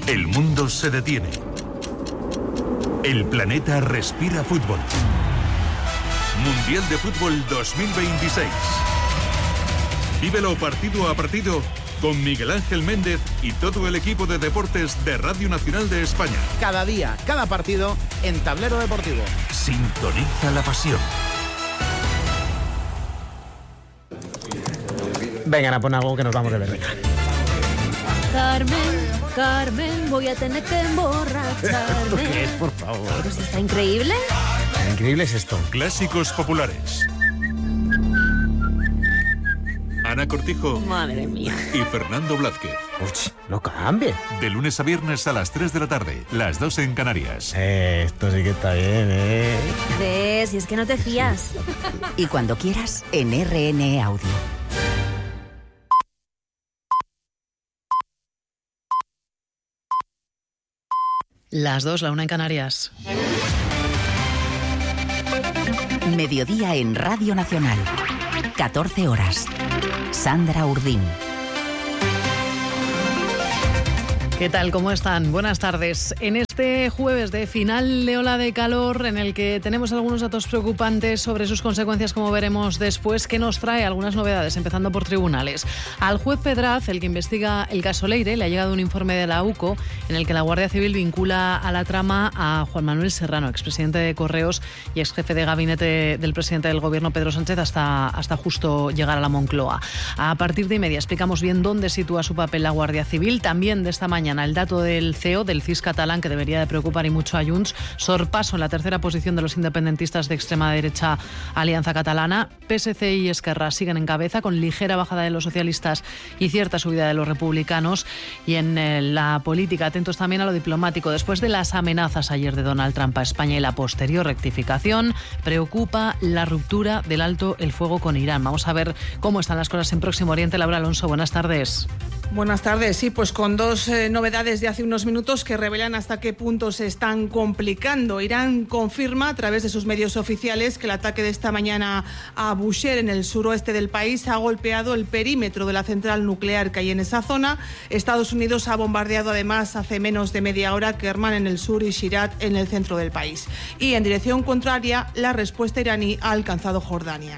El mundo se detiene. El planeta respira fútbol. Mundial de Fútbol 2026. Vívelo partido a partido con Miguel Ángel Méndez y todo el equipo de deportes de Radio Nacional de España. Cada día, cada partido en Tablero Deportivo. Sintoniza la pasión. Vengan a poner algo que nos vamos de verdad. Carmen, voy a tener que emborracharme. ¿Esto qué es, por favor? Pero si está increíble. Increíble es esto. Clásicos populares. Ana Cortijo. Madre mía. Y Fernando Blázquez. Uch, no cambie. De lunes a viernes a las 3 de la tarde, las 2 en Canarias. Esto sí que está bien, ¿eh? ¿Ves? Y es que no te fías. Y cuando quieras, en RN Audio. Las 2, la 1 en Canarias. Mediodía en Radio Nacional. 14 horas. Sandra Urdín. ¿Qué tal? ¿Cómo están? Buenas tardes. En este jueves de final de ola de calor, en el que tenemos algunos datos preocupantes sobre sus consecuencias, como veremos después, que nos trae algunas novedades, empezando por tribunales. Al juez Pedraz, el que investiga el caso Leire, le ha llegado un informe de la UCO en el que la Guardia Civil vincula a la trama a Juan Manuel Serrano, expresidente de Correos y exjefe de gabinete del presidente del Gobierno, Pedro Sánchez, hasta justo llegar a la Moncloa. A partir de 1:30 explicamos bien dónde sitúa su papel la Guardia Civil. También de esta mañana el dato del CEO, del CIS catalán, que debería de preocupar y mucho a Junts. Sorpaso en la tercera posición de los independentistas de extrema derecha Alianza Catalana. PSC y Esquerra siguen en cabeza, con ligera bajada de los socialistas y cierta subida de los republicanos. Y en la política, atentos también a lo diplomático. Después de las amenazas ayer de Donald Trump a España y la posterior rectificación, preocupa la ruptura del alto el fuego con Irán. Vamos a ver cómo están las cosas en Próximo Oriente. Laura Alonso, buenas tardes. Buenas tardes. Sí, pues con dos novedades de hace unos minutos que revelan hasta qué punto se están complicando. Irán confirma a través de sus medios oficiales que el ataque de esta mañana a Bushehr, en el suroeste del país, ha golpeado el perímetro de la central nuclear que hay en esa zona. Estados Unidos ha bombardeado además hace menos de media hora Kerman en el sur y Shirat en el centro del país. Y en dirección contraria, la respuesta iraní ha alcanzado Jordania.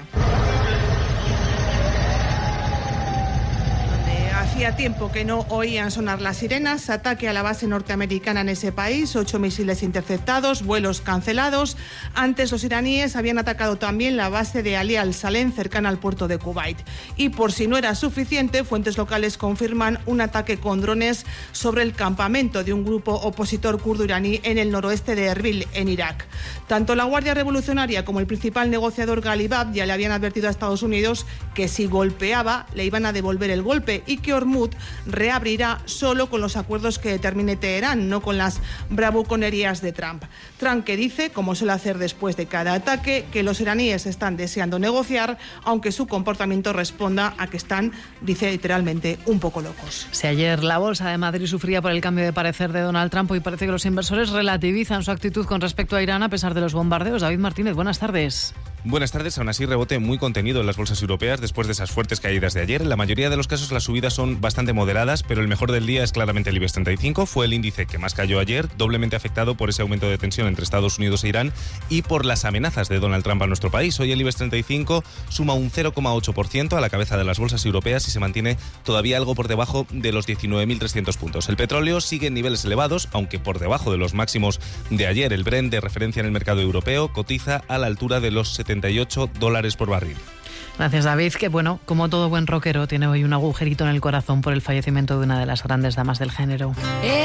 Hacía tiempo que no oían sonar las sirenas. Ataque a la base norteamericana en ese país, 8 misiles interceptados, vuelos cancelados. Antes los iraníes habían atacado también la base de Ali al-Salem, cercana al puerto de Kuwait. Y por si no era suficiente, fuentes locales confirman un ataque con drones sobre el campamento de un grupo opositor kurdo iraní en el noroeste de Erbil, en Irak. Tanto la Guardia Revolucionaria como el principal negociador Ghalibab ya le habían advertido a Estados Unidos que si golpeaba le iban a devolver el golpe y que Hormuz reabrirá solo con los acuerdos que determine Teherán, no con las bravuconerías de Trump. Trump, que dice, como suele hacer después de cada ataque, que los iraníes están deseando negociar, aunque su comportamiento responda a que están, dice literalmente, un poco locos. Si ayer la Bolsa de Madrid sufría por el cambio de parecer de Donald Trump, hoy parece que los inversores relativizan su actitud con respecto a Irán a pesar de los bombardeos. David Martínez, buenas tardes. Buenas tardes. Aún así, rebote muy contenido en las bolsas europeas después de esas fuertes caídas de ayer. En la mayoría de los casos las subidas son bastante moderadas, pero el mejor del día es claramente el IBEX 35. Fue el índice que más cayó ayer, doblemente afectado por ese aumento de tensión entre Estados Unidos e Irán y por las amenazas de Donald Trump a nuestro país. Hoy el IBEX 35 suma un 0,8% a la cabeza de las bolsas europeas y se mantiene todavía algo por debajo de los 19.300 puntos. El petróleo sigue en niveles elevados, aunque por debajo de los máximos de ayer. El Brent, de referencia en el mercado europeo, cotiza a la altura de los $78 por barril. Gracias, David, que bueno, como todo buen rockero, tiene hoy un agujerito en el corazón por el fallecimiento de una de las grandes damas del género.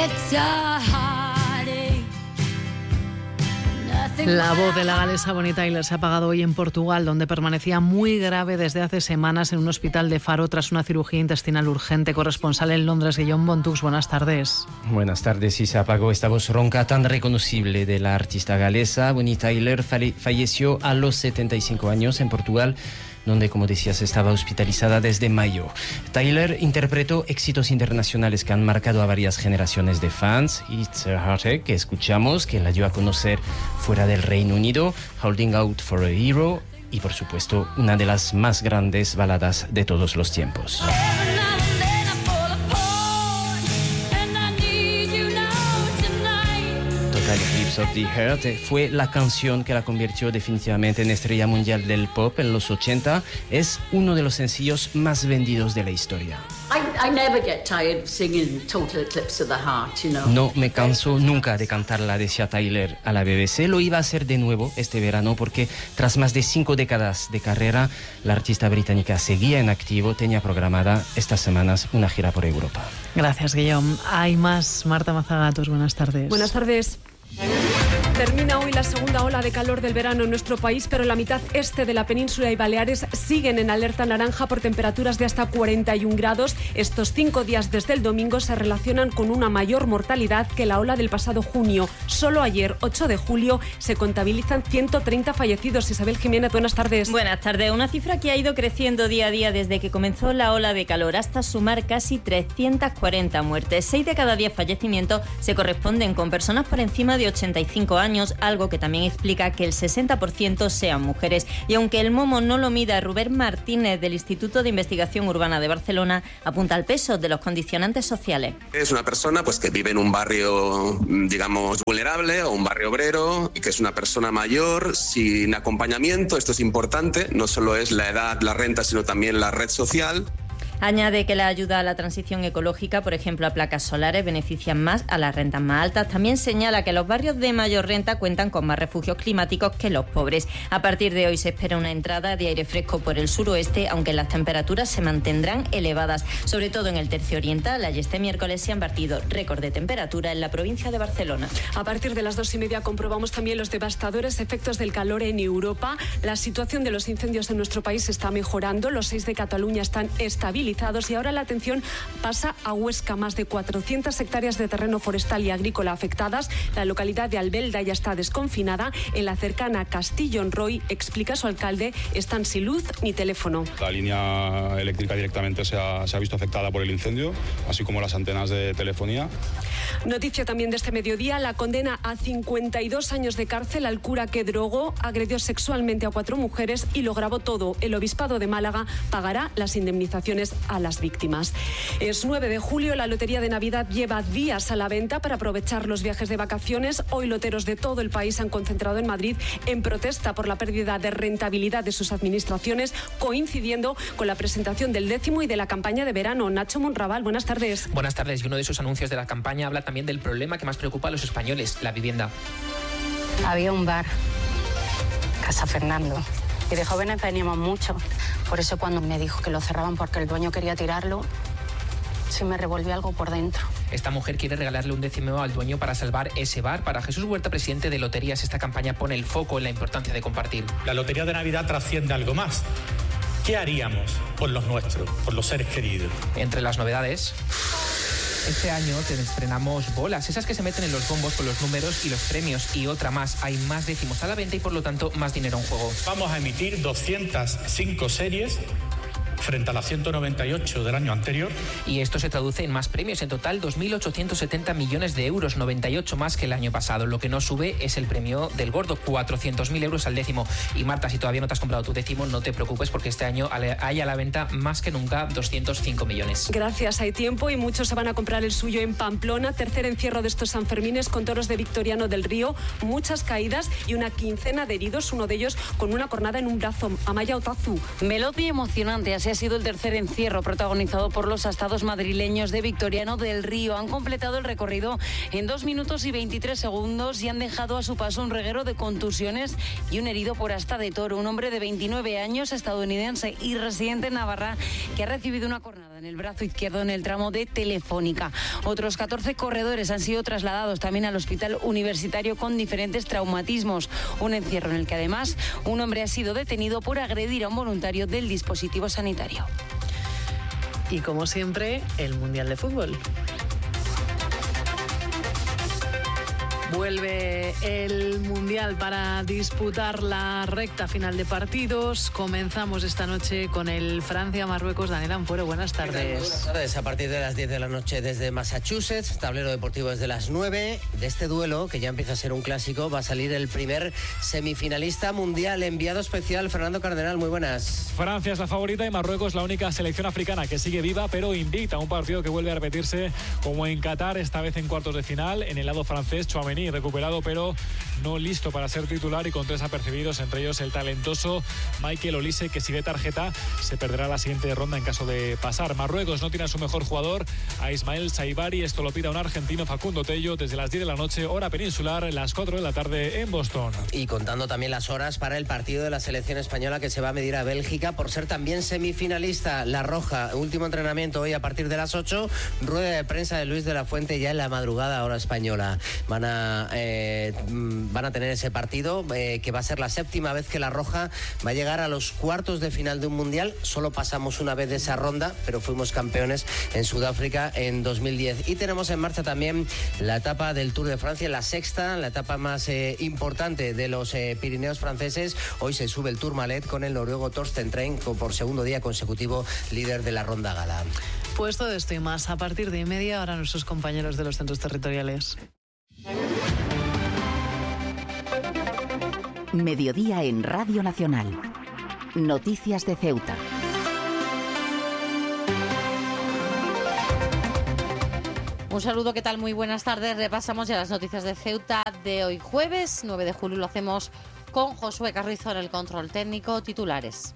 La voz de la galesa Bonnie Tyler se ha apagado hoy en Portugal, donde permanecía muy grave desde hace semanas en un hospital de Faro tras una cirugía intestinal urgente. Corresponsal en Londres, Guillaume Bontux, buenas tardes. Buenas tardes. Sí, se apagó esta voz ronca tan reconocible de la artista galesa. Bonnie Tyler falleció a los 75 años en Portugal, donde, como decías, estaba hospitalizada desde mayo. Tyler interpretó éxitos internacionales que han marcado a varias generaciones de fans. It's a Heartache, que escuchamos, que la dio a conocer fuera del Reino Unido, Holding Out for a Hero y, por supuesto, una de las más grandes baladas de todos los tiempos. documental Eclipse of the Heart. Fue la canción que la convirtió definitivamente en estrella mundial del pop en los 80. Es uno de los sencillos más vendidos de la historia. I never get tired singing Total Eclipse of the Heart, you know. No me canso nunca de cantarla, decía Tyler a la BBC. Lo iba a hacer de nuevo este verano porque tras más de 5 décadas de carrera, la artista británica seguía en activo. Tenía programada estas semanas una gira por Europa. Gracias, Guillaume. Hay más. Marta Mazagatos, buenas tardes. Buenas tardes. Termina hoy la segunda ola de calor del verano en nuestro país, pero la mitad este de la península y Baleares siguen en alerta naranja por temperaturas de hasta 41 grados. Estos 5 días desde el domingo se relacionan con una mayor mortalidad que la ola del pasado junio. Solo ayer, 8 de julio, se contabilizan 130 fallecidos. Isabel Jiménez, buenas tardes. Buenas tardes. Una cifra que ha ido creciendo día a día desde que comenzó la ola de calor hasta sumar casi 340 muertes. 6 de cada 10 fallecimientos se corresponden con personas por encima de 85 años, algo que también explica que el 60% sean mujeres. Y aunque el momo no lo mida, Rubén Martínez del Instituto de Investigación Urbana de Barcelona apunta al peso de los condicionantes sociales. Es una persona pues que vive en un barrio, digamos, vulnerable o un barrio obrero, y que es una persona mayor sin acompañamiento. Esto es importante, no solo es la edad, la renta, sino también la red social. Añade que la ayuda a la transición ecológica, por ejemplo a placas solares, benefician más a las rentas más altas. También señala que los barrios de mayor renta cuentan con más refugios climáticos que los pobres. A partir de hoy se espera una entrada de aire fresco por el suroeste, aunque las temperaturas se mantendrán elevadas, sobre todo en el tercio oriental. Allí este miércoles se han batido récord de temperatura en la provincia de Barcelona. A partir de las 2:30 comprobamos también los devastadores efectos del calor en Europa. La situación de los incendios en nuestro país está mejorando. Los 6 de Cataluña están estabilizados. Y ahora la atención pasa a Huesca. Más de 400 hectáreas de terreno forestal y agrícola afectadas. La localidad de Albelda ya está desconfinada. En la cercana Castillon-Roy, explica su alcalde, están sin luz ni teléfono. La línea eléctrica directamente se ha visto afectada por el incendio, así como las antenas de telefonía. Noticia también de este mediodía, la condena a 52 años de cárcel al cura que drogó, agredió sexualmente a 4 mujeres y lo grabó todo. El Obispado de Málaga pagará las indemnizaciones a las víctimas. Es 9 de julio, la Lotería de Navidad lleva días a la venta para aprovechar los viajes de vacaciones. Hoy loteros de todo el país se han concentrado en Madrid en protesta por la pérdida de rentabilidad de sus administraciones, coincidiendo con la presentación del 10º y de la campaña de verano. Nacho Monraval, buenas tardes. Buenas tardes. Y uno de esos anuncios de la campaña habla también del problema que más preocupa a los españoles, la vivienda. Había un bar, Casa Fernando, y de jóvenes veníamos mucho. Por eso cuando me dijo que lo cerraban porque el dueño quería tirarlo, se me revolvió algo por dentro. Esta mujer quiere regalarle un 10º al dueño para salvar ese bar. Para Jesús Huerta, presidente de Loterías, esta campaña pone el foco en la importancia de compartir. La Lotería de Navidad trasciende algo más. ¿Qué haríamos por los nuestros, por los seres queridos? Entre las novedades, este año te estrenamos bolas, esas que se meten en los bombos con los números y los premios, y otra más. Hay más décimos a la venta y por lo tanto más dinero en juego. Vamos a emitir 205 series frente a las 198 del año anterior. Y esto se traduce en más premios. En total, 2.870 millones de euros, 98 más que el año pasado. Lo que no sube es el premio del gordo, 400.000 euros al décimo. Y Marta, si todavía no te has comprado tu décimo, no te preocupes porque este año hay a la venta más que nunca 205 millones. Gracias, hay tiempo y muchos se van a comprar el suyo en Pamplona. Tercer encierro de estos Sanfermines con toros de Victoriano del Río. Muchas caídas y una quincena de heridos, uno de ellos con una cornada en un brazo. Amaya Otazu. Veloz y emocionante, así ha sido el tercer encierro protagonizado por los astados madrileños de Victoriano del Río. Han completado el recorrido en 2 minutos y 23 segundos y han dejado a su paso un reguero de contusiones y un herido por asta de toro, un hombre de 29 años, estadounidense y residente en Navarra, que ha recibido una cornada en el brazo izquierdo en el tramo de Telefónica. Otros 14 corredores han sido trasladados también al hospital universitario con diferentes traumatismos. Un encierro en el que además un hombre ha sido detenido por agredir a un voluntario del dispositivo sanitario. Y como siempre, el Mundial de Fútbol. Vuelve el Mundial para disputar la recta final de partidos. Comenzamos esta noche con el Francia-Marruecos. Daniel Ampuero, buenas tardes. Buenas tardes. A partir de las 10 de la noche desde Massachusetts, tablero deportivo desde las 9. De este duelo, que ya empieza a ser un clásico, va a salir el primer semifinalista mundial. Enviado especial, Fernando Cardenal, muy buenas. Francia es la favorita y Marruecos la única selección africana que sigue viva pero invicta. Un partido que vuelve a repetirse como en Qatar, esta vez en cuartos de final. En el lado francés, Tchouaméni Tchouaméni, recuperado pero no listo para ser titular y con 3 apercibidos, entre ellos el talentoso Michael Olise, que si ve tarjeta se perderá la siguiente ronda en caso de pasar. Marruecos no tiene a su mejor jugador, a Ismael Saibari. Esto lo pide un argentino, Facundo Tello, desde las 10 de la noche, hora peninsular, las 4 de la tarde en Boston. Y contando también las horas para el partido de la selección española que se va a medir a Bélgica por ser también semifinalista. La Roja, último entrenamiento hoy a partir de las 8, rueda de prensa de Luis de la Fuente ya en la madrugada, hora española. Van a tener ese partido que va a ser la 7ª vez que la Roja va a llegar a los cuartos de final de un mundial. Solo pasamos una vez de esa ronda, pero fuimos campeones en Sudáfrica en 2010. Y tenemos en marcha también la etapa del Tour de Francia, la 6ª, la etapa más importante de los Pirineos franceses. Hoy se sube el Tourmalet con el noruego Torsten Trein por segundo día consecutivo líder de la ronda gala. Pues todo esto y más a partir de 1:30, ahora nuestros compañeros de los centros territoriales. Mediodía en Radio Nacional. Noticias de Ceuta. Un saludo, ¿qué tal? Muy buenas tardes. Repasamos ya las noticias de Ceuta de hoy jueves 9 de julio. Lo hacemos con Josué Carrizo en el control técnico. Titulares.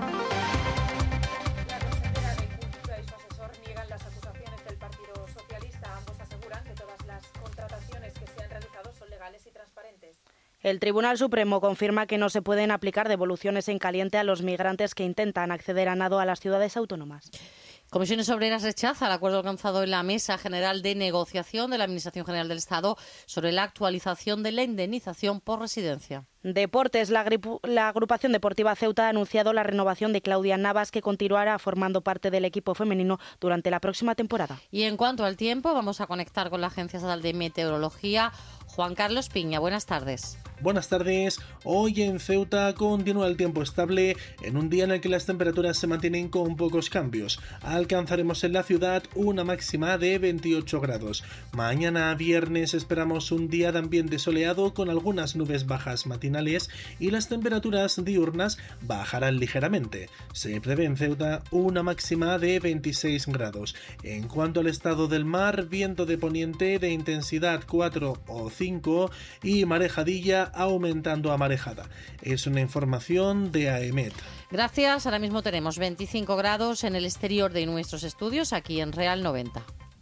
El Tribunal Supremo confirma que no se pueden aplicar devoluciones en caliente a los migrantes que intentan acceder a nado a las ciudades autónomas. Comisiones Obreras rechaza el acuerdo alcanzado en la Mesa General de Negociación de la Administración General del Estado sobre la actualización de la indemnización por residencia. Deportes. La agrupación deportiva Ceuta ha anunciado la renovación de Claudia Navas, que continuará formando parte del equipo femenino durante la próxima temporada. Y en cuanto al tiempo, vamos a conectar con la Agencia Estatal de Meteorología. Juan Carlos Piña, buenas tardes. Buenas tardes. Hoy en Ceuta continúa el tiempo estable en un día en el que las temperaturas se mantienen con pocos cambios. Alcanzaremos en la ciudad una máxima de 28 grados. Mañana viernes esperamos un día de ambiente soleado con algunas nubes bajas matinales y las temperaturas diurnas bajarán ligeramente. Se prevé en Ceuta una máxima de 26 grados. En cuanto al estado del mar, viento de poniente de intensidad 4 o 5 y marejadilla aumentando a marejada. Es una información de AEMET. Gracias. Ahora mismo tenemos 25 grados en el exterior de nuestros estudios, aquí en Real 90.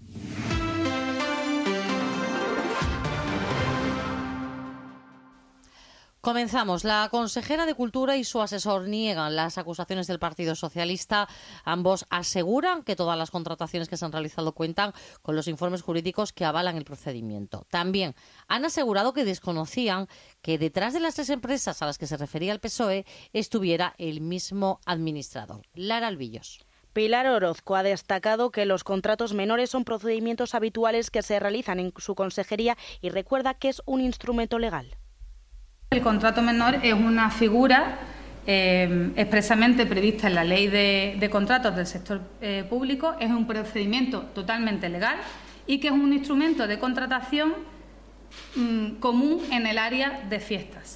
Comenzamos. La consejera de Cultura y su asesor niegan las acusaciones del Partido Socialista. Ambos aseguran que todas las contrataciones que se han realizado cuentan con los informes jurídicos que avalan el procedimiento. También han asegurado que desconocían que detrás de las 3 empresas a las que se refería el PSOE estuviera el mismo administrador. Lara Albillos. Pilar Orozco ha destacado que los contratos menores son procedimientos habituales que se realizan en su consejería y recuerda que es un instrumento legal. El contrato menor es una figura expresamente prevista en la Ley de Contratos del Sector Público, es un procedimiento totalmente legal y que es un instrumento de contratación común en el área de fiestas.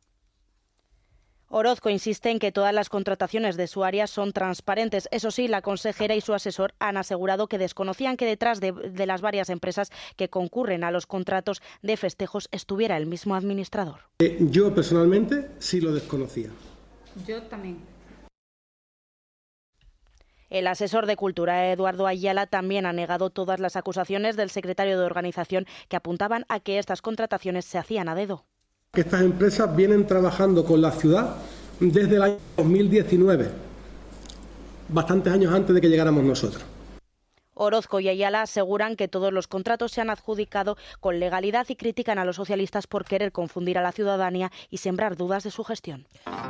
Orozco insiste en que todas las contrataciones de su área son transparentes. Eso sí, la consejera y su asesor han asegurado que desconocían que detrás de las varias empresas que concurren a los contratos de festejos estuviera el mismo administrador. Yo personalmente sí lo desconocía. Yo también. El asesor de Cultura, Eduardo Ayala, también ha negado todas las acusaciones del secretario de organización que apuntaban a que estas contrataciones se hacían a dedo. Que estas empresas vienen trabajando con la ciudad desde el año 2019, bastantes años antes de que llegáramos nosotros. Orozco y Ayala aseguran que todos los contratos se han adjudicado con legalidad y critican a los socialistas por querer confundir a la ciudadanía y sembrar dudas de su gestión.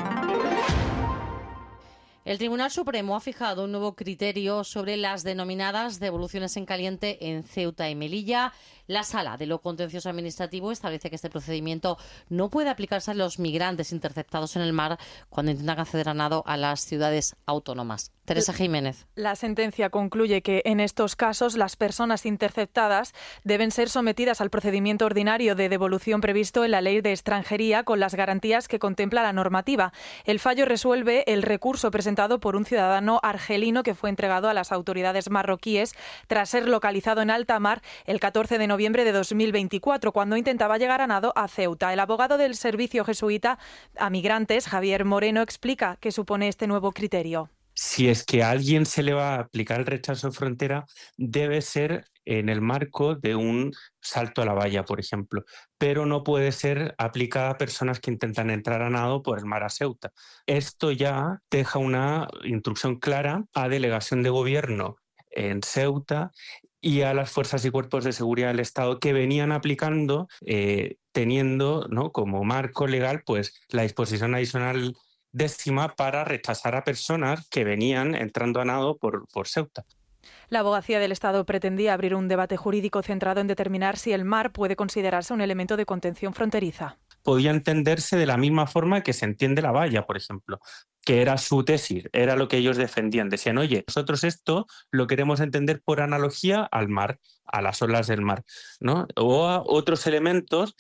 El Tribunal Supremo ha fijado un nuevo criterio sobre las denominadas devoluciones en caliente en Ceuta y Melilla. La Sala de lo Contencioso Administrativo establece que este procedimiento no puede aplicarse a los migrantes interceptados en el mar cuando intentan acceder a nado a las ciudades autónomas. Teresa Jiménez. La sentencia concluye que en estos casos las personas interceptadas deben ser sometidas al procedimiento ordinario de devolución previsto en la Ley de Extranjería con las garantías que contempla la normativa. El fallo resuelve el recurso presentado por un ciudadano argelino que fue entregado a las autoridades marroquíes tras ser localizado en alta mar el 14 de noviembre de 2024, cuando intentaba llegar a nado a Ceuta. El abogado del Servicio Jesuita a Migrantes, Javier Moreno, explica qué supone este nuevo criterio. Si es que a alguien se le va a aplicar el rechazo de frontera, debe ser en el marco de un salto a la valla, por ejemplo, pero no puede ser aplicada a personas que intentan entrar a nado por el mar a Ceuta. Esto ya deja una instrucción clara a delegación de gobierno en Ceuta y a las fuerzas y cuerpos de seguridad del Estado que venían aplicando, teniendo, ¿no?, como marco legal pues la disposición adicional 10ª para rechazar a personas que venían entrando a nado por Ceuta. La Abogacía del Estado pretendía abrir un debate jurídico centrado en determinar si el mar puede considerarse un elemento de contención fronteriza. Podía entenderse de la misma forma que se entiende la valla, por ejemplo, que era su tesis, era lo que ellos defendían. Decían, oye, nosotros esto lo queremos entender por analogía al mar, a las olas del mar, ¿no? O a otros elementos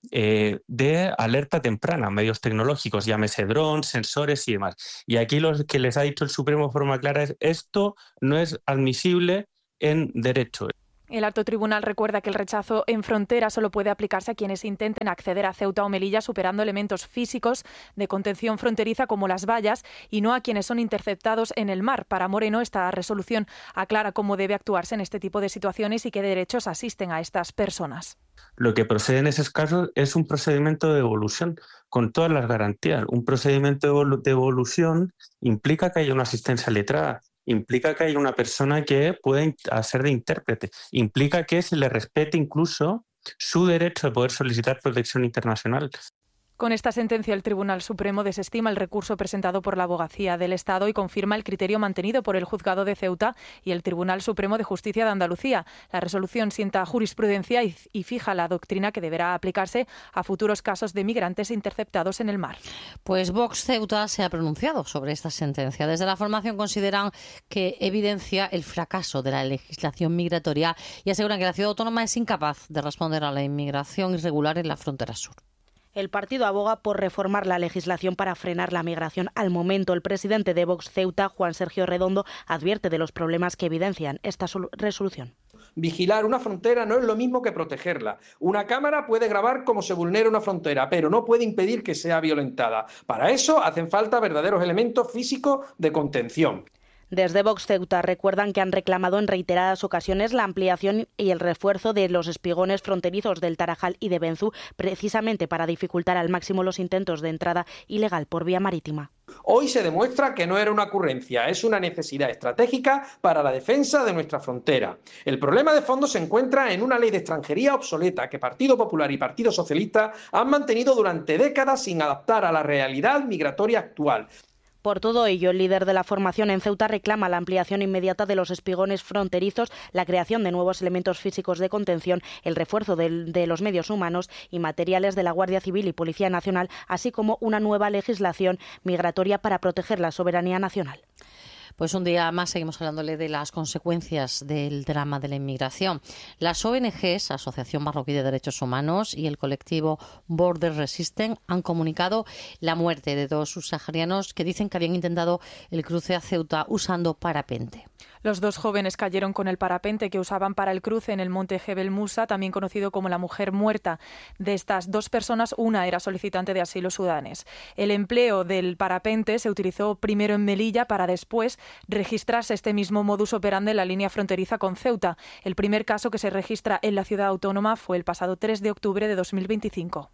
de alerta temprana, medios tecnológicos, llámese drones, sensores y demás. Y aquí lo que les ha dicho el Supremo de forma clara es esto no es admisible en derecho. El alto tribunal recuerda que el rechazo en frontera solo puede aplicarse a quienes intenten acceder a Ceuta o Melilla superando elementos físicos de contención fronteriza como las vallas y no a quienes son interceptados en el mar. Para Moreno, esta resolución aclara cómo debe actuarse en este tipo de situaciones y qué derechos asisten a estas personas. Lo que procede en esos casos es un procedimiento de devolución con todas las garantías. Un procedimiento de devolución implica que haya una asistencia letrada, implica que haya una persona que pueda hacer de intérprete, implica que se le respete incluso su derecho de poder solicitar protección internacional. Con esta sentencia, el Tribunal Supremo desestima el recurso presentado por la Abogacía del Estado y confirma el criterio mantenido por el Juzgado de Ceuta y el Tribunal Supremo de Justicia de Andalucía. La resolución sienta jurisprudencia y fija la doctrina que deberá aplicarse a futuros casos de migrantes interceptados en el mar. Pues Vox Ceuta se ha pronunciado sobre esta sentencia. Desde la formación consideran que evidencia el fracaso de la legislación migratoria y aseguran que la ciudad autónoma es incapaz de responder a la inmigración irregular en la frontera sur. El partido aboga por reformar la legislación para frenar la migración. Al momento, el presidente de Vox Ceuta, Juan Sergio Redondo, advierte de los problemas que evidencian esta resolución. Vigilar una frontera no es lo mismo que protegerla. Una cámara puede grabar cómo se vulnera una frontera, pero no puede impedir que sea violentada. Para eso hacen falta verdaderos elementos físicos de contención. Desde Vox Ceuta recuerdan que han reclamado en reiteradas ocasiones la ampliación y el refuerzo de los espigones fronterizos del Tarajal y de Benzú, precisamente para dificultar al máximo los intentos de entrada ilegal por vía marítima. Hoy se demuestra que no era una ocurrencia, es una necesidad estratégica para la defensa de nuestra frontera. El problema de fondo se encuentra en una ley de extranjería obsoleta que Partido Popular y Partido Socialista han mantenido durante décadas sin adaptar a la realidad migratoria actual. Por todo ello, el líder de la formación en Ceuta reclama la ampliación inmediata de los espigones fronterizos, la creación de nuevos elementos físicos de contención, el refuerzo de los medios humanos y materiales de la Guardia Civil y Policía Nacional, así como una nueva legislación migratoria para proteger la soberanía nacional. Pues un día más seguimos hablándole de las consecuencias del drama de la inmigración. Las ONGs, Asociación Marroquí de Derechos Humanos y el colectivo Border Resistance han comunicado la muerte de 2 subsaharianos que dicen que habían intentado el cruce a Ceuta usando parapente. Los 2 jóvenes cayeron con el parapente que usaban para el cruce en el monte Jebel Musa, también conocido como la mujer muerta. De estas 2 personas, una era solicitante de asilo sudanés. El empleo del parapente se utilizó primero en Melilla para después registrarse este mismo modus operandi en la línea fronteriza con Ceuta. El primer caso que se registra en la ciudad autónoma fue el pasado 3 de octubre de 2025.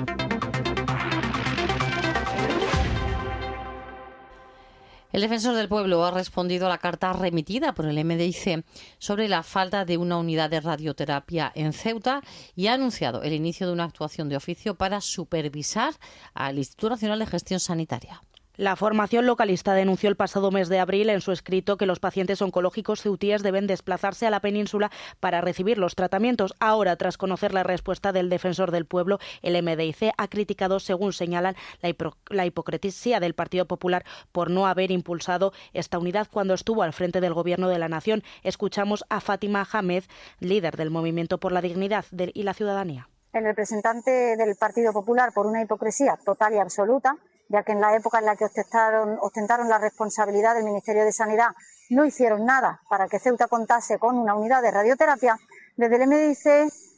El Defensor del Pueblo ha respondido a la carta remitida por el MDIC sobre la falta de una unidad de radioterapia en Ceuta y ha anunciado el inicio de una actuación de oficio para supervisar al Instituto Nacional de Gestión Sanitaria. La formación localista denunció el pasado mes de abril en su escrito que los pacientes oncológicos ceutíes deben desplazarse a la península para recibir los tratamientos. Ahora, tras conocer la respuesta del Defensor del Pueblo, el MDIC ha criticado, según señalan, la hipocresía del Partido Popular por no haber impulsado esta unidad cuando estuvo al frente del Gobierno de la Nación. Escuchamos a Fátima Hamed, líder del Movimiento por la Dignidad y la Ciudadanía. El representante del Partido Popular, por una hipocresía total y absoluta, ya que en la época en la que ostentaron la responsabilidad del Ministerio de Sanidad no hicieron nada para que Ceuta contase con una unidad de radioterapia, desde el MDIC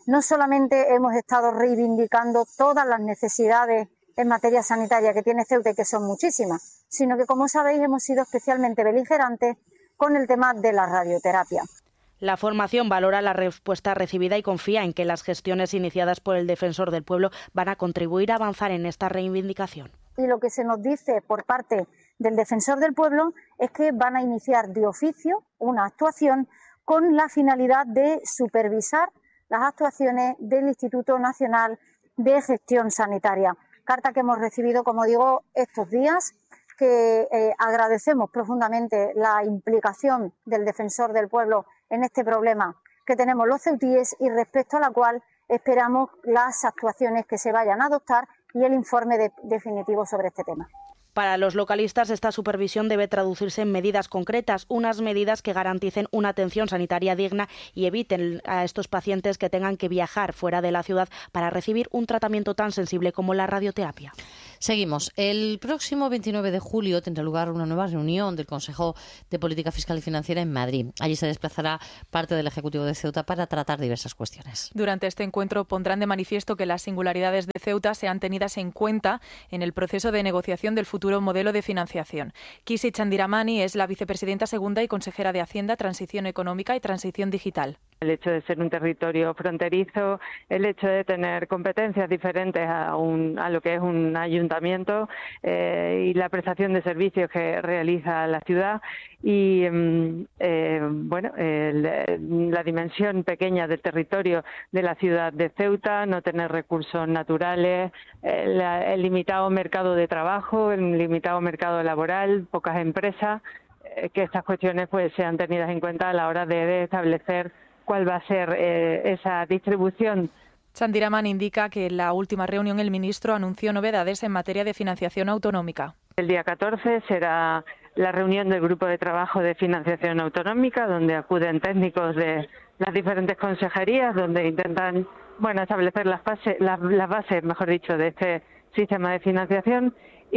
no solamente hemos estado reivindicando todas las necesidades en materia sanitaria que tiene Ceuta y que son muchísimas, sino que, como sabéis, hemos sido especialmente beligerantes con el tema de la radioterapia. La formación valora la respuesta recibida y confía en que las gestiones iniciadas por el Defensor del Pueblo van a contribuir a avanzar en esta reivindicación. Y lo que se nos dice por parte del Defensor del Pueblo es que van a iniciar de oficio una actuación con la finalidad de supervisar las actuaciones del Instituto Nacional de Gestión Sanitaria. Carta que hemos recibido, como digo, estos días, que agradecemos profundamente la implicación del Defensor del Pueblo en este problema que tenemos los ceutíes y respecto a la cual esperamos las actuaciones que se vayan a adoptar y el informe definitivo sobre este tema. Para los localistas, esta supervisión debe traducirse en medidas concretas, unas medidas que garanticen una atención sanitaria digna y eviten a estos pacientes que tengan que viajar fuera de la ciudad para recibir un tratamiento tan sensible como la radioterapia. Seguimos. El próximo 29 de julio tendrá lugar una nueva reunión del Consejo de Política Fiscal y Financiera en Madrid. Allí se desplazará parte del Ejecutivo de Ceuta para tratar diversas cuestiones. Durante este encuentro pondrán de manifiesto que las singularidades de Ceuta sean tenidas en cuenta en el proceso de negociación del futuro modelo de financiación. Kisi Chandiramani es la vicepresidenta segunda y consejera de Hacienda, Transición Económica y Transición Digital. El hecho de ser un territorio fronterizo, el hecho de tener competencias diferentes a lo que es un ayuntamiento y la prestación de servicios que realiza la ciudad y la dimensión pequeña del territorio de la ciudad de Ceuta, no tener recursos naturales, el limitado mercado de trabajo, el limitado mercado laboral, pocas empresas, que estas cuestiones pues sean tenidas en cuenta a la hora de establecer cuál va a ser esa distribución. Chandiramani indica que en la última reunión el ministro anunció novedades en materia de financiación autonómica. El día 14 será la reunión del Grupo de Trabajo de Financiación Autonómica, donde acuden técnicos de las diferentes consejerías, donde intentan establecer las bases, mejor dicho, de este sistema de financiación.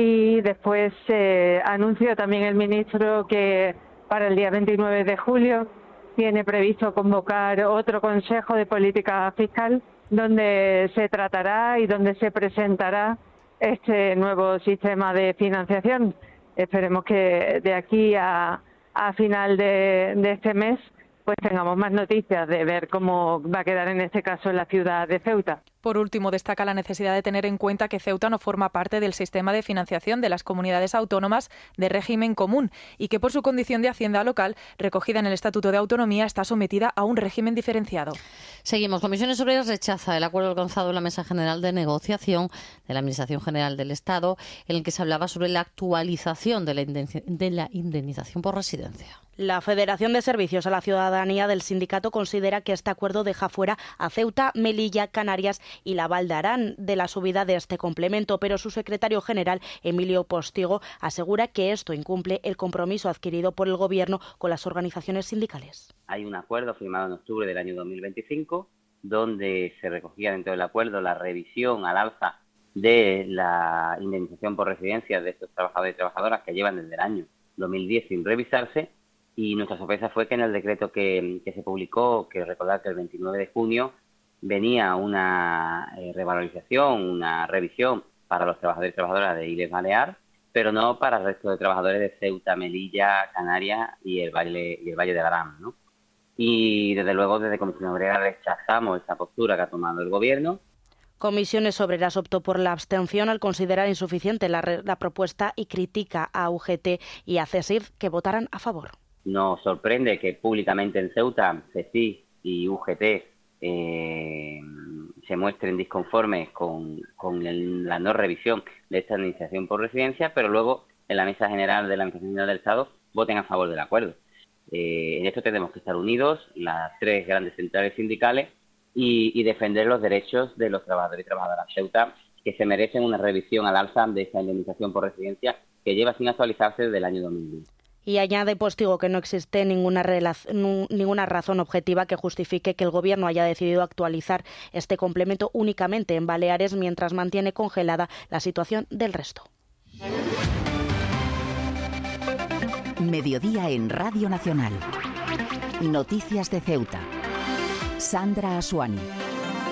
Y después anunció también el ministro que para el día 29 de julio tiene previsto convocar otro Consejo de Política Fiscal donde se tratará y donde se presentará este nuevo sistema de financiación. Esperemos que de aquí a final de este mes pues tengamos más noticias de ver cómo va a quedar en este caso la ciudad de Ceuta. Por último, destaca la necesidad de tener en cuenta que Ceuta no forma parte del sistema de financiación de las comunidades autónomas de régimen común y que por su condición de hacienda local, recogida en el Estatuto de Autonomía, está sometida a un régimen diferenciado. Seguimos. Comisiones Obreras rechaza el acuerdo alcanzado en la Mesa General de Negociación de la Administración General del Estado, en el que se hablaba sobre la actualización de la indemnización por residencia. La Federación de Servicios a la Ciudadanía del sindicato considera que este acuerdo deja fuera a Ceuta, Melilla, Canarias y la Val de Arán de la subida de este complemento, pero su secretario general, Emilio Postigo, asegura que esto incumple el compromiso adquirido por el Gobierno con las organizaciones sindicales. Hay un acuerdo firmado en octubre del año 2025 donde se recogía dentro del acuerdo la revisión al alza de la indemnización por residencia de estos trabajadores y trabajadoras que llevan desde el año 2010 sin revisarse. Y nuestra sorpresa fue que en el decreto que se publicó, que recordar que el 29 de junio venía una revalorización, una revisión para los trabajadores y trabajadoras de Illes Balear, pero no para el resto de trabajadores de Ceuta, Melilla, Canarias y el Valle de Arán, ¿no? Y desde luego desde Comisiones Obreras rechazamos esa postura que ha tomado el Gobierno. Comisiones Obreras optó por la abstención al considerar insuficiente la propuesta y critica a UGT y a CESIF que votaran a favor. Nos sorprende que públicamente en Ceuta, CESIF y UGT se muestren disconformes con la no revisión de esta indemnización por residencia, pero luego en la Mesa General de la Administración General del Estado voten a favor del acuerdo. En esto tenemos que estar unidos, las tres grandes centrales sindicales, y defender los derechos de los trabajadores y trabajadoras de Ceuta, que se merecen una revisión al alza de esta indemnización por residencia que lleva sin actualizarse desde el año 2010. Y añade Postigo que no existe ninguna razón objetiva que justifique que el Gobierno haya decidido actualizar este complemento únicamente en Baleares mientras mantiene congelada la situación del resto. Mediodía en Radio Nacional. Noticias de Ceuta. Sandra Asuani.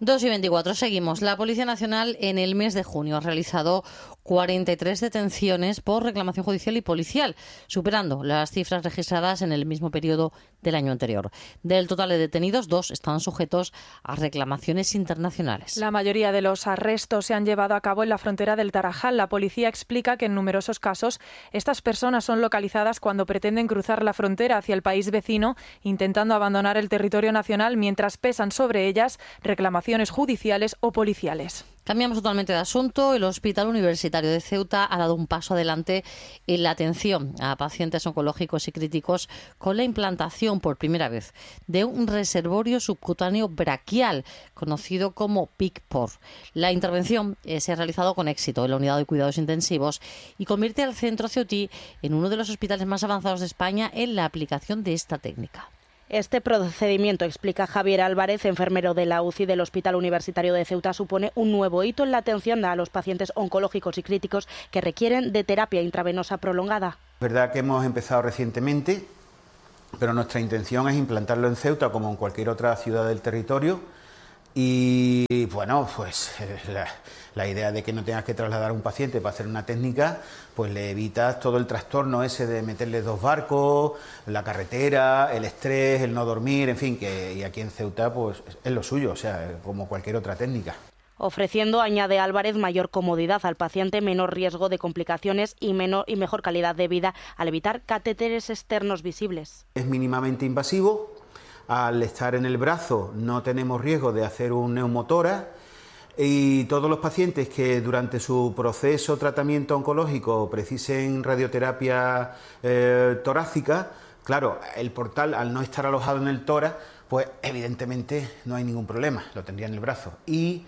2:24, seguimos. La Policía Nacional en el mes de junio ha realizado 43 detenciones por reclamación judicial y policial, superando las cifras registradas en el mismo periodo del año anterior. Del total de detenidos, 2 están sujetos a reclamaciones internacionales. La mayoría de los arrestos se han llevado a cabo en la frontera del Tarajal. La policía explica que en numerosos casos estas personas son localizadas cuando pretenden cruzar la frontera hacia el país vecino, intentando abandonar el territorio nacional mientras pesan sobre ellas reclamaciones judiciales o policiales. Cambiamos totalmente de asunto. El Hospital Universitario de Ceuta ha dado un paso adelante en la atención a pacientes oncológicos y críticos con la implantación por primera vez de un reservorio subcutáneo braquial, conocido como PICPOR. La intervención se ha realizado con éxito en la unidad de cuidados intensivos y convierte al centro ceutí en uno de los hospitales más avanzados de España en la aplicación de esta técnica. Este procedimiento, explica Javier Álvarez, enfermero de la UCI del Hospital Universitario de Ceuta, supone un nuevo hito en la atención a los pacientes oncológicos y críticos que requieren de terapia intravenosa prolongada. Es verdad que hemos empezado recientemente, pero nuestra intención es implantarlo en Ceuta como en cualquier otra ciudad del territorio. Y bueno, pues la idea de que no tengas que trasladar a un paciente para hacer una técnica, pues le evitas todo el trastorno ese de meterle 2 barcos, la carretera, el estrés, el no dormir, en fin, y aquí en Ceuta pues es lo suyo, o sea, como cualquier otra técnica. Ofreciendo, añade Álvarez, mayor comodidad al paciente, menor riesgo de complicaciones y mejor calidad de vida al evitar catéteres externos visibles. Es mínimamente invasivo. Al estar en el brazo no tenemos riesgo de hacer un neumotórax y todos los pacientes que durante su proceso tratamiento oncológico precisen radioterapia torácica, claro, el portal al no estar alojado en el tórax, pues evidentemente no hay ningún problema, lo tendría en el brazo. Y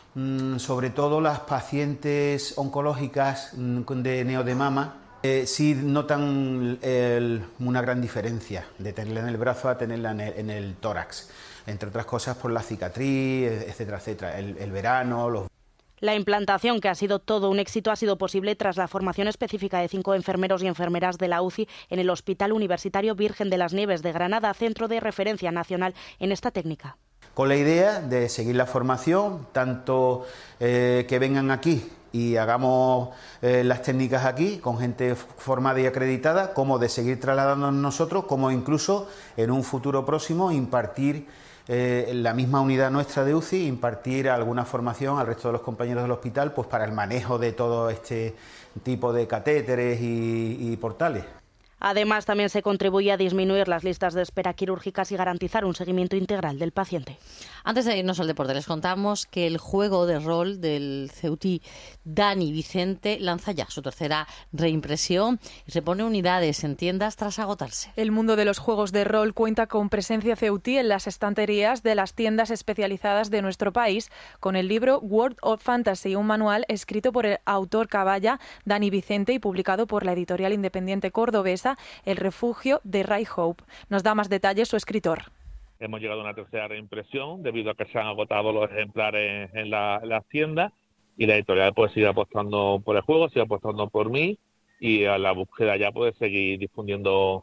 sobre todo las pacientes oncológicas de neo de mama, sí notan una gran diferencia de tenerla en el brazo a tenerla en el tórax, entre otras cosas por la cicatriz, etcétera, etcétera, el verano. La implantación, que ha sido todo un éxito, ha sido posible tras la formación específica de 5 enfermeros y enfermeras de la UCI en el Hospital Universitario Virgen de las Nieves de Granada, centro de referencia nacional en esta técnica. Con la idea de seguir la formación, tanto que vengan aquí y hagamos las técnicas aquí con gente formada y acreditada, como de seguir trasladándonos nosotros, como incluso en un futuro próximo impartir en la misma unidad nuestra de UCI, impartir alguna formación al resto de los compañeros del hospital, pues para el manejo de todo este tipo de catéteres y portales. Además, también se contribuye a disminuir las listas de espera quirúrgicas y garantizar un seguimiento integral del paciente. Antes de irnos al deporte, les contamos que el juego de rol del ceutí Dani Vicente lanza ya su tercera reimpresión y repone unidades en tiendas tras agotarse. El mundo de los juegos de rol cuenta con presencia ceutí en las estanterías de las tiendas especializadas de nuestro país, con el libro World of Fantasy, un manual escrito por el autor caballa Dani Vicente y publicado por la editorial independiente cordobesa El Refugio de Ray Hope. Nos da más detalles su escritor. Hemos llegado a una tercera reimpresión debido a que se han agotado los ejemplares en las tiendas y la editorial pues sigue apostando por el juego, sigue apostando por mí y a la búsqueda ya puede seguir difundiendo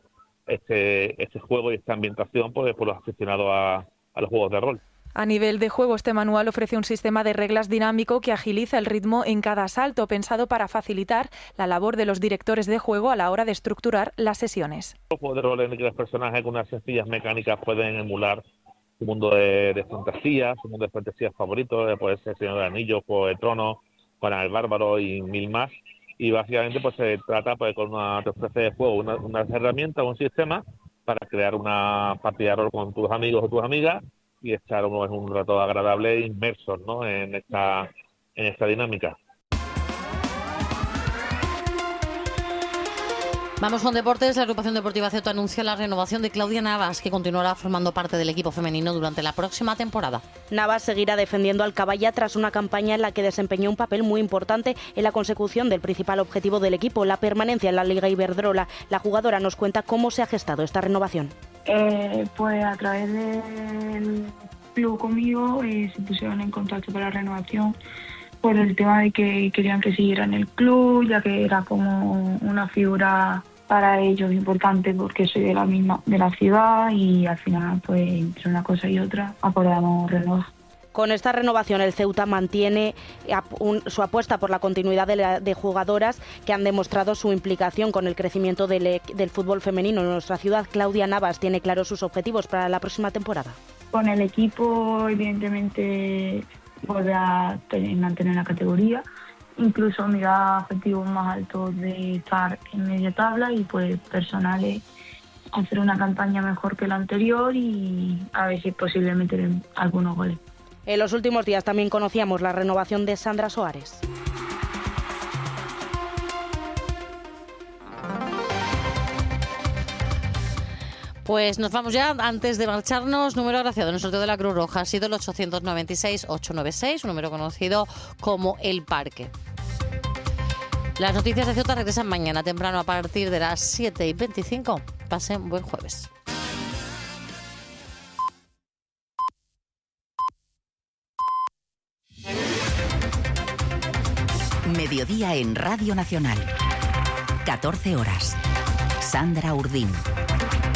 este juego y esta ambientación pues, por los aficionados a los juegos de rol. A nivel de juego, este manual ofrece un sistema de reglas dinámico que agiliza el ritmo en cada asalto, pensado para facilitar la labor de los directores de juego a la hora de estructurar las sesiones. Los juegos de rol en el que los personajes con unas sencillas mecánicas pueden emular su mundo de fantasía, su mundo de fantasía favorito, puede ser Señor de Anillos, Juego de Tronos, Conan el Bárbaro y mil más. Y básicamente pues se trata pues con te ofrece de juego unas herramientas, un sistema para crear una partida de rol con tus amigos o tus amigas y estar en un rato agradable e inmersos, ¿no? en esta dinámica. Vamos con deportes. La agrupación deportiva Ceuta anuncia la renovación de Claudia Navas, que continuará formando parte del equipo femenino durante la próxima temporada. Navas seguirá defendiendo al Caballa tras una campaña en la que desempeñó un papel muy importante en la consecución del principal objetivo del equipo, la permanencia en la Liga Iberdrola. La jugadora nos cuenta cómo se ha gestado esta renovación. Pues a través del club conmigo se pusieron en contacto para la renovación por el tema de que querían que siguiera en el club, ya que era como una figura para ellos importante porque soy de la ciudad y al final pues entre una cosa y otra acordamos renovar. Con esta renovación, el Ceuta mantiene su apuesta por la continuidad de jugadoras que han demostrado su implicación con el crecimiento del fútbol femenino en nuestra ciudad. Claudia Navas tiene claros sus objetivos para la próxima temporada. Con el equipo, evidentemente, poder mantener la categoría, incluso mirar objetivos más altos de estar en media tabla y pues personales, hacer una campaña mejor que la anterior y a ver si es posible meter algunos goles. En los últimos días también conocíamos la renovación de Sandra Soares. Pues nos vamos ya. Antes de marcharnos, número agraciado en el sorteo de la Cruz Roja ha sido el 896-896, un número conocido como El Parque. Las noticias de Ceuta regresan mañana temprano a partir de las 7:25. Pasen buen jueves. Mediodía en Radio Nacional. 14 horas. Sandra Urdín.